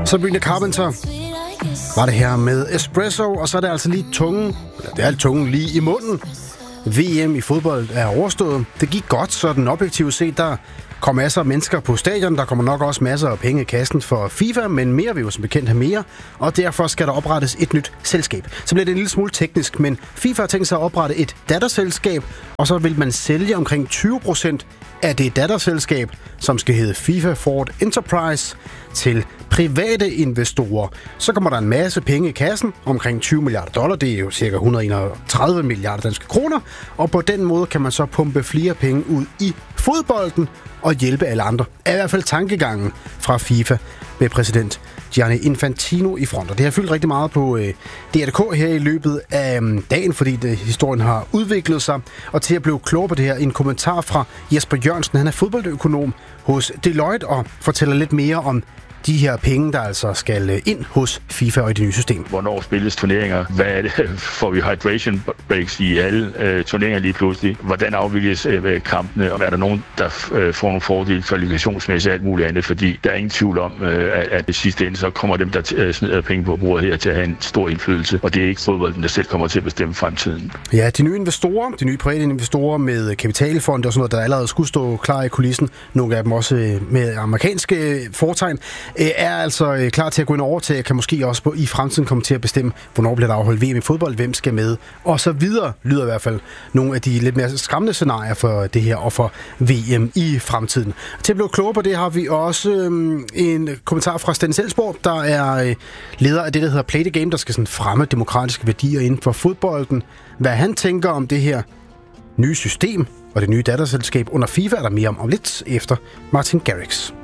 Sabrina Carpenter var det her med Espresso, og så er det altså lige tungen lige i munden. VM i fodbold er overstået. Det gik godt, så den objektivt set, der kom masser af mennesker på stadion. Der kommer nok også masser af penge i kassen for FIFA, men mere vil jo som bekendt have mere, og derfor skal der oprettes et nyt selskab. Så bliver det en lille smule teknisk, men FIFA har tænkt sig at oprette et datterselskab, og så vil man sælge omkring 20% af det datterselskab, som skal hedde FIFA Forward Enterprise, til private investorer. Så kommer der en masse penge i kassen, omkring $20 milliarder. Det er jo cirka 131 milliarder danske kroner, og på den måde kan man så pumpe flere penge ud i fodbolden og hjælpe alle andre. Er i hvert fald tankegangen fra FIFA med præsident Gianni Infantino i front. Og det har fyldt rigtig meget på DR.dk her i løbet af dagen, fordi historien har udviklet sig. Og til at blive klogere på det her, en kommentar fra Jesper Jørgensen. Han er fodboldøkonom hos Deloitte og fortæller lidt mere om de her penge, der altså skal ind hos FIFA og i det nye system. Hvornår spilles turneringer? Hvad er det? Får vi hydration breaks i alle turneringer lige pludselig? Hvordan afvikles kampene? Og er der nogen, der får nogle fordele kvalifikationsmæssigt og alt muligt andet? Fordi der er ingen tvivl om, at det sidste ende, så kommer dem, der smider penge på bordet her, til at have en stor indflydelse. Og det er ikke fodbolden, der selv kommer til at bestemme fremtiden. Ja, de nye investorer, de nye private investorer med kapitalfonde og sådan noget, der allerede skulle stå klar i kulissen, nogle af dem også med amerikanske fortegn, er altså klar til at gå ind over til, kan måske også i fremtiden komme til at bestemme, hvornår bliver der afholdt VM i fodbold, hvem skal med, og så videre, lyder i hvert fald nogle af de lidt mere skræmmende scenarier for det her og for VM i fremtiden. Til at blive klogere på det har vi også en kommentar fra Sten Selsborg, der er leder af det, der hedder Play the Game, der skal sådan fremme demokratiske værdier inden for fodbolden. Hvad han tænker om det her nye system og det nye datterselskab under FIFA, er der mere om lidt efter Martin Garrix.